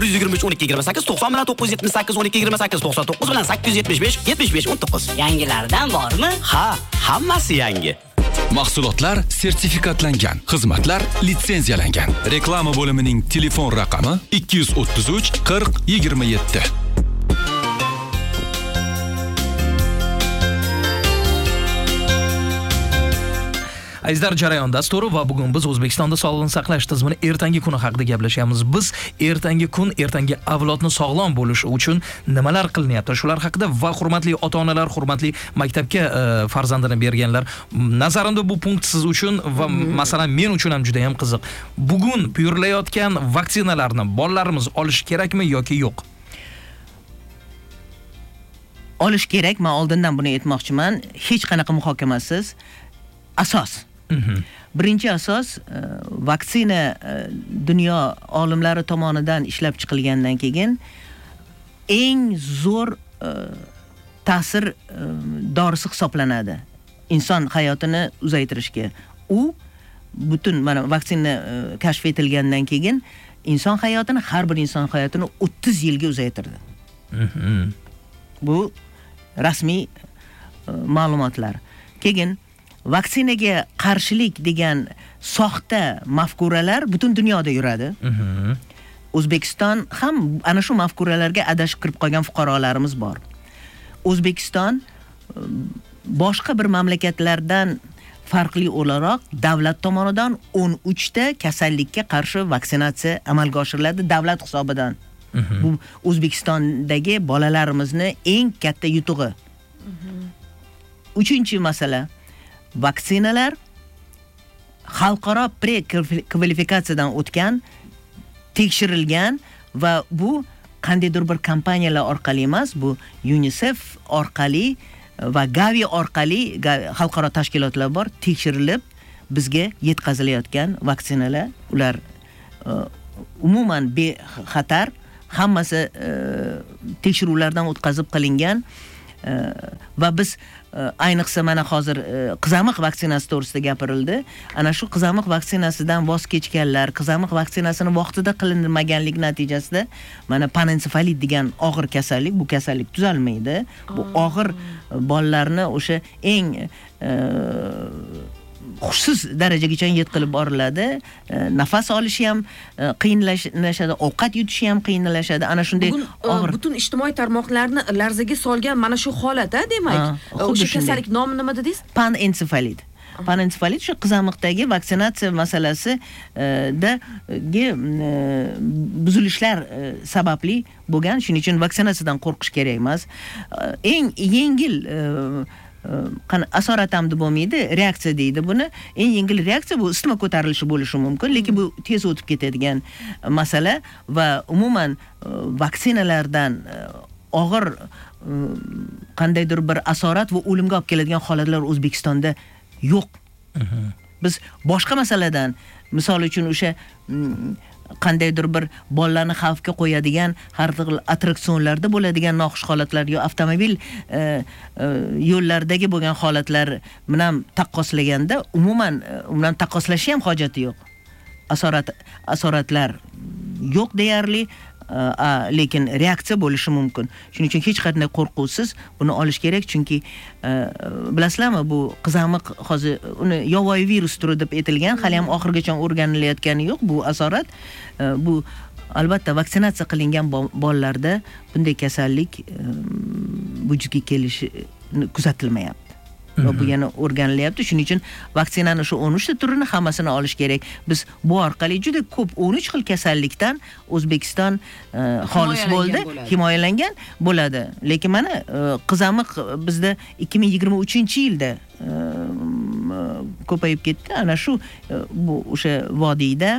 123 12 28 90 bilan 978 12 28 99 bilan 875 75 19. Yangilardan bormi? Ha, hammasi yangi. Mahsulotlar sertifikatlangan, xizmatlar litsenziyalangan. Reklama bo'limining telefon raqami 233 40 27. Azizlar, jarayon dasturi va bugun biz O'zbekistonda sog'liqni saqlash tizimini ertangi kuni haqida gaplashyapmiz. Biz ertangi kun, ertangi avlodni sog'lom bo'lishi uchun nimalar qilinyapti? Shular haqida va hurmatli ota-onalar, hurmatli maktabga farzandini berganlar, nazarimda bu punkt siz uchun va masalan men uchun ham juda ham qiziq. Bugun buyurilayotgan vaksinalarni bolalarimiz olish kerakmi yoki yo'q? Olish kerak. Men oldindan buni aytmoqchiman. Hech qanaqa muhokamasiz. Asos. Birinchi asos vaksina dunyo olimlari tomonidan ishlab chiqilgandan keyin eng zo'r ta'sir dorisi hisoblanadi inson hayotini uzaytirishga. U butun mana vaksina kashf etilgandan keyin inson hayotini, har bir inson hayotini 30 yilga uzaytirdi. Bu rasmiy ma'lumotlar. Keyin vaksinaga qarshilik degan soxta mafkuralar butun dunyoda yuradi. O'zbekiston ham ana shu mafkuralarga adashib kirib qolgan fuqarolarimiz bor. O'zbekiston boshqa bir mamlakatlardan farqli o'laroq davlat tomonidan 13 ta kasallikka qarshi vaksinatsiya amalga oshiriladi davlat hisobidan. Bu O'zbekistondagi bolalarimizni eng katta yutug'i. Uchinchi masala, vaksinalar xalqaro prekvalifikatsiyadan o'tgan, tekshirilgan va bu qandaydir bir kompaniyalar orqali emas, bu UNICEF orqali va Gavi orqali xalqaro tashkilotlar bor, tekshirilib bizga yetkazilayotgan vaksinalar. Ular umuman bexatar, hammasi tekshiruvlardan o'tkazib qilingan va biz ayniqsa mana hozir qizamiq vaksinasi to'g'risida gapirildi. Ana shu qizamiq vaksinasidan voz kechganlar, qizamiq vaksinasini vaqtida qilinmaganlik natijasida mana panensefalit degan og'ir kasallik, bu kasallik tuzalmaydi. Bu og'ir bolalarni o'sha eng xushsiz darajagacha yetkazib boriladi. Nafas olishi ham qiyinlashadi, ovqat yutishi ham qiyinlashadi. Ana shunday og'ir butun ijtimoiy tarmoqlarni larzaga solgan mana shu holat, demak. O'sha kasallik nomi nima dedingiz? Panensefalit. Panensefalit shu qizamiqdagi vaksinatsiya masalasida buzilishlar sababli bo'lgan. Shuning uchun vaksinatsiyadan qo'rqish kerak emas. Eng yengil asorat ham bo'lmaydi, reaksiya deydi buni. Eng yengil reaksiya bu isitma ko'tarilishi bo'lishi mumkin, lekin bu tez o'tib ketadigan masala va umuman vaksinalardan og'ir qandaydir bir asorat va o'limga olib keladigan holatlar O'zbekistonda yo'q. Biz boshqa masaladan, misol uchun o'sha qandaydir bir bolalarni xavfga qo'yadigan har xil attraksionlarda bo'ladigan noxush holatlar yo avtomobil yo'llardagi bo'lgan holatlar bilan taqqoslaganda umuman undan taqqoslashi ham hojati yo'q. Asoratlar yo'q deyarli, lekin reaksiya bo'lishi mumkin. Shuning uchun hech qanday qo'rquvsiz buni olish kerak, chunki bilasizlarmi, bu qizamiq hozir uni yovvoyi virus turi deb aytilgan, hali ham oxirgacha o'rganilayotgani yo'q bu asorat. Bu albatta vaksinatsiya qilingan bolalarda bunday kasallik vujudga kelishi kuzatilmayapti. Va bu yana o'rganilyapti. Shuning uchun vaksinani shu 13 ta turini hammasini olish kerak. Biz bu orqali juda ko'p 13 xil kasallikdan O'zbekiston xolis bo'ldi, himoyalangan bo'ladi. Lekin mana qizamiq bizda 2023-yilda ko'payib ketdi. Ana shu bu o'sha vodiyda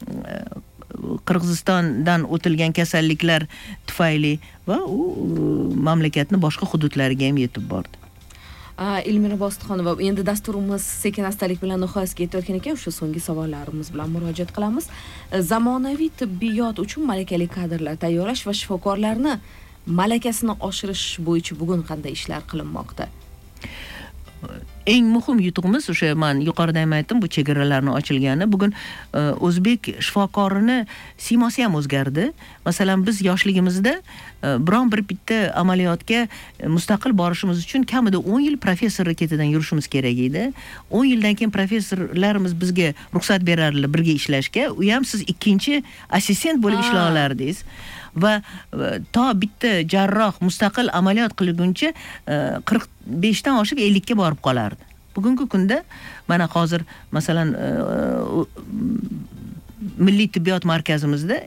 Qirg'izistondan o'tilgan kasalliklar tufayli va u mamlakatning boshqa hududlariga ham yetib bordi. Ilmira Bostixonova, endi dasturimiz sekin-astalik bilan nihoyasiga yetayotgan ekan, o'sha so'nggi savollarimiz bilan murojaat qilamiz. Zamonaviy tibbiyot uchun malakali kadrlar tayyorlash va shifokorlarni malakasini oshirish bo'yicha bugun qanday ishlar qilinmoqda? eng muhim yutuqimiz o'sha men yuqorida ham aytdim, bu chegaralarning ochilgani. Bugun o'zbek shifokorini siymosi ham o'zgardi. Masalan, biz yoshligimizda biron bitta amaliyotga mustaqil borishimiz uchun kamida 10 yil professor ketidan yurishimiz kerak edi. 10 yildan keyin professorlarimiz bizga ruxsat berardilar birga ishlashga. U ham siz ikkinchi assistent bo'lib ishlay olardingiz. Va to bitta jarroh mustaqil amaliyot qilguncha 45 dan oshib 50 ga borib qolardi. Bugungi kunda mana hozir masalan Milliy tibbiyot markazimizda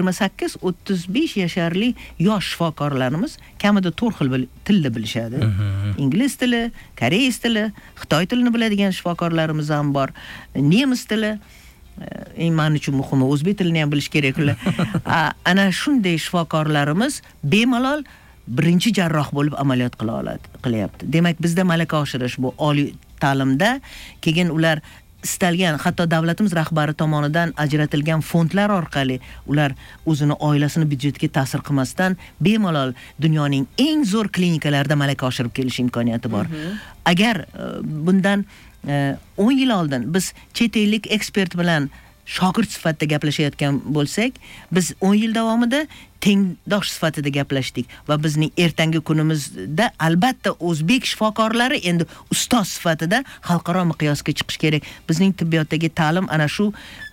28-35 yasharli yosh shifokorlarimiz kamida 4 xil tilni bilishadi. Ingliz tili, koreys tili, xitoy tilini biladigan shifokorlarimiz ham bor. Nemis tili, men uchun muhimi o'zbek tilini ham bilish kerak ular. Ana shunday shifokorlarimiz bemalol birinchi jarroh bo'lib amaliyot qilyapti. Demak, bizda malaka oshirish bu oliy ta'limda, keyin ular istalgan, hatto davlatimiz rahbari tomonidan ajratilgan fondlar orqali ular o'zini oilasini byudjetiga ta'sir qilmasdan bemalol dunyoning eng zo'r klinikalarida malaka oshirib kelish imkoniyati bor. Agar bundan 10 yil oldin biz chet ellik ekspert bilan shogird sifatida gaplashayotgan bo'lsak, biz 10 yil davomida tengdosh sifatida gaplashdik va bizning ertangi kunimizda albatta o'zbek shifokorlari endi ustoz sifatida xalqaro miqyosga chiqish kerak. Bizning tibbiyotdagi ta'lim ana shu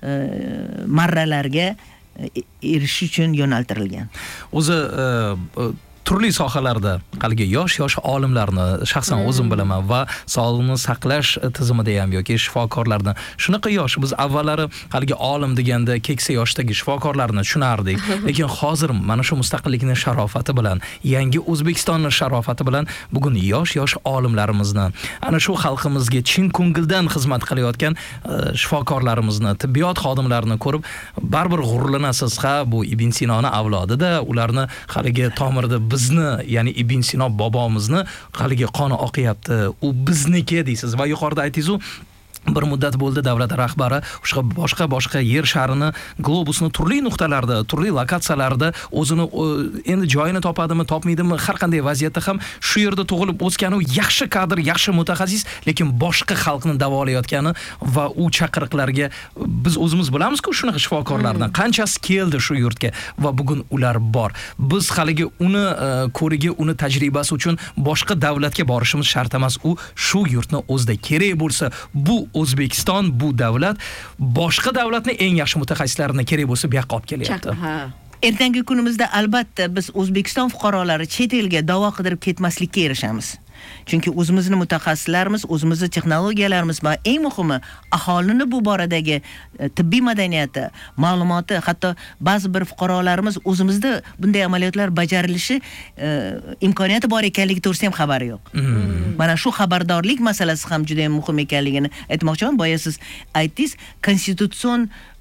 marralarga erishish uchun yo'naltirilgan. O'zi turli sohalarda qalgi yosh olimlarni shaxsan o'zim bilaman va sog'liqni saqlash tizimida ham yoki shifokorlarni shunaqa yosh, biz avvallari qalgi olim deganda keksa yoshdagi shifokorlarni tushunardik, lekin hozir mana shu mustaqillikning sharofati bilan, yangi O'zbekistonning sharofati bilan bugun yosh olimlarimizni, ana shu xalqimizga chin ko'ngildan xizmat qilayotgan shifokorlarimizni, tibbiyot xodimlarini ko'rib baribir g'ururlanasiz. Ha, bu Ibn Sinoni avlodida, ularni haligi tomirda bizni, ya'ni Ibn Sino bobomizni qaligi qoni oqyapti. U bizniki deysiz va yuqorida aytingiz-ku, bir muddat bo'ldi davlat rahbari o'sha boshqa yer sharini, globusni turli nuqtalarda, turli lokatsiyalarda o'zini endi joyini topadimi, topmaydimi, har qanday vaziyatda ham shu yerda tug'ilib o'sgani yaxshi kadr, yaxshi mutaxassis, lekin boshqa xalqni davolayotgani va u chaqiriqlarga biz o'zimiz bilamiz-ku, shunaqa shifokorlardan qanchasi keldi shu yurtga va bugun ular bor. Biz haligi uni ko'rigi, uni tajribasi uchun boshqa davlatga borishimiz shart emas. U shu yurtni o'zida kerak bo'lsa, bu O'zbekiston, bu davlat boshqa davlatning eng yaxshi mutaxassislarini kerak bo'lsa bu yoqqa olib kelyapti. Ertangi kunimizda albatta biz O'zbekiston fuqarolari chet elga davo qidirib ketmaslikka erishamiz. Chunki o'zimizning mutaxassislarimiz, o'zimizning texnologiyalarimiz va eng muhimi aholini bu boradagi tibbiy madaniyati, ma'lumoti, hatto ba'zi bir fuqarolarimiz o'zimizda bunday amaliyotlar bajarilishi imkoniyati bor ekanligi to'g'risida ham xabari yo'q. Mana shu xabardorlik masalasi ham juda ham muhim ekanligini aytmoqchiman. Boya siz aytdingiz, konstitutsion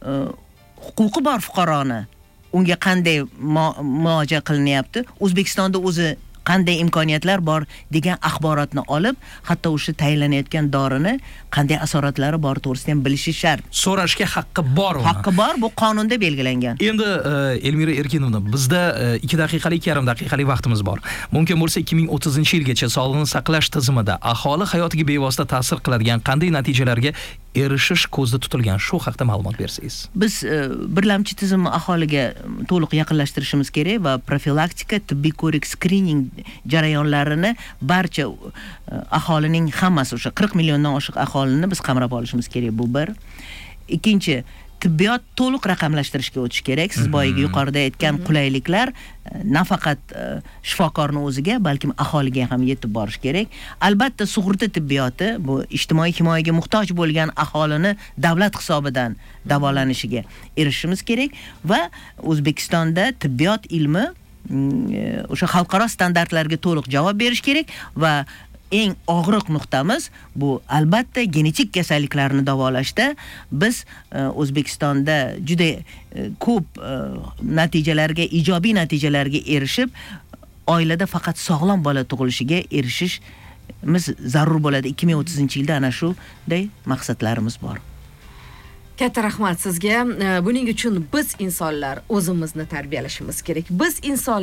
huquqi bor fuqaroni unga qanday murojaat qilinyapti? O'zbekistonda o'zi qanday imkoniyatlar bor degan axborotni olib, hatto o'sha tayinlanayotgan dorini qanday asoratlari bor to'g'risida ham bilishi shart. So'rashga haqqi bor. Haqqi bor, bu qonunda belgilangan. Endi Elmira Erkinovna, bizda 2 daqiqalik, yarim daqiqalik vaqtimiz bor. Mumkin bo'lsa 2030-yilgacha sog'liqni saqlash tizimida aholi hayotiga bevosita ta'sir qiladigan qanday natijalarga erishish ko'zda tutilgan, shu haqida ma'lumot bersangiz. Biz birlamchi tizimni aholiga to'liq yaqinlashtirishimiz kerak va profilaktika, tibbiy ko'rik, skrining jarayonlarini barcha aholining hammasi, o'sha 40 milliondan oshiq aholini biz qamrab olishimiz kerak. Bu bir. Ikkinchi, tibbiyot to'liq raqamlashtirishga o'tish kerak. Siz boyaga yuqorida aytgan qulayliklar nafaqat shifokorning o'ziga, balkim aholiga ham yetib borish kerak. Albatta, sug'urta tibbiyoti bu ijtimoiy himoyaga muhtoj bo'lgan aholini davlat hisobidan davolanishiga erishishimiz kerak va O'zbekistonda tibbiyot ilmi o'sha xalqaro standartlarga to'liq javob berish kerak va eng og'riq nuqtamiz bu albatta genetik kasalliklarni davolashda biz O'zbekistonda juda ko'p natijalarga, ijobiy natijalarga erishib, oilada faqat sog'lom bola tug'ilishiga erishishimiz zarur bo'ladi. 2030-yilda ana shunday maqsadlarimiz bor. Katta rahmat sizga. Buning uchun biz insonlar o'zimizni tarbiyalashimiz kerak. Biz insonlar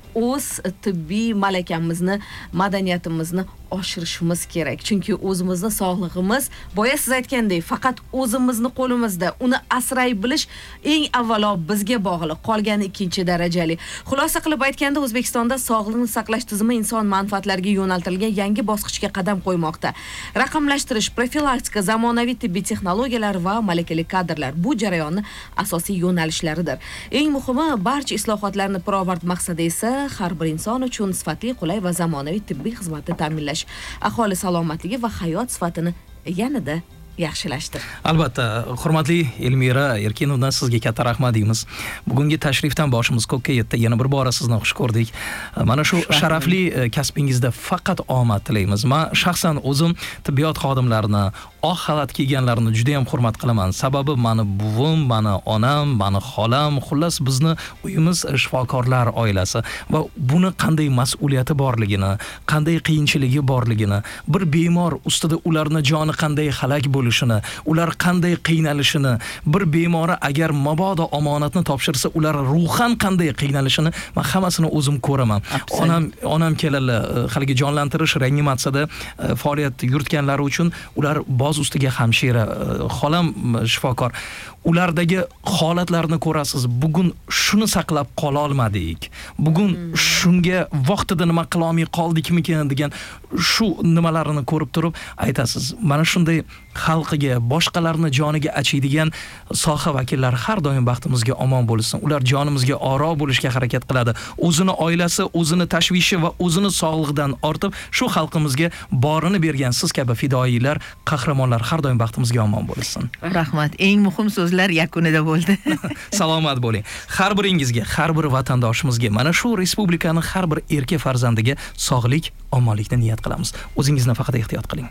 o'z tibbiy malakamizni, madaniyatimizni oshirishimiz kerak. Chunki o'zimizni sog'lig'imiz, boya siz aytgandek, faqat o'zimizni qo'limizda. Uni asray bilish eng avvalo bizga bog'liq, qolgani ikkinchi darajali. Xulosa qilib aytganda, O'zbekistonda sog'liqni saqlash tizimi inson manfaatlariga yo'naltirilgan yangi bosqichga qadam qo'ymoqda. Raqamlashtirish, profilaktika, zamonaviy tibbiy texnologiyalar va malakali kadrlar bu jarayonning asosiy yo'nalishlaridir. Eng muhimi, barcha islohotlarning pirovard maqsadi esa har bir inson uchun sifatli, qulay va zamonaviy tibbiy xizmatni ta'minlash, aholi salomatligi va hayot sifatini yanada yaxshilashdir. Albatta, hurmatli Elmira Erkinovna, sizga katta rahmat deymiz. Bugungi tashrifdan boshimiz ko'kka yetdi. Yana bir bora sizni xush ko'rdik. Mana shu sharafli kasbingizda faqat omad tilaymiz. Men shaxsan o'zim tibbiyot xodimlarini, oq xalat kiyganlarni juda ham hurmat qilaman. Sababi mani buvim, mani onam, mani xolam, xullas bizni uyimiz shifokorlar oilasi va buni qanday mas'uliyati borligini, qanday qiyinchiligi borligini, bir bemor ustida ularni joni qanday halak bo'lishini, ular qanday qiynalishini, bir bemori agar mabodo omonatni topshirsa, ular ruhan qanday qiynalishini men hammasini o'zim ko'raman. Onam keladilar, haligi jonlantirish reanimatsiyada faoliyat yuritganlari uchun ular boz ustiga hamshira, xolam shifokor. Ulardagi holatlarni ko'rasiz. Bugun shuni saqlab qola olmadik. Bugun shunga vaqtida nima qila olmay qoldikmikin degan shu nimalarini ko'rib turib aytasiz. Mana shunday xalqiga, boshqalarning joniga achiydigan soha vakillari har doim baxtimizga omon bo'lsin. Ular jonimizga oro bo'lishga harakat qiladi. O'zini oilasi, o'zini tashvishi va o'zini sog'lig'idan ortib shu xalqimizga borini bergan siz kabi fidoyilar, qahramonlar har doim baxtimizga omon bo'lsin. Rahmat. Eng muhim so'zlar yakunida bo'ldi. Salomat bo'ling. Har biringizga, har bir vatandoshimizga, mana shu respublikaning har bir erkak farzandiga sog'lik, omonlikni niyat qilamiz. O'zingizni faqat ehtiyot qiling.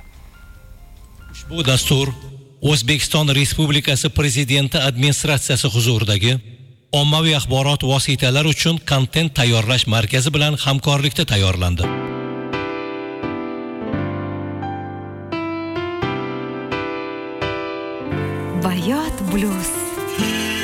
Bu dastur O'zbekiston Respublikasi Prezidenti administratsiyasi huzuridagi ommaviy axborot vositalari uchun kontent tayyorlash markazi bilan hamkorlikda tayyorlandi. Bayot Blues.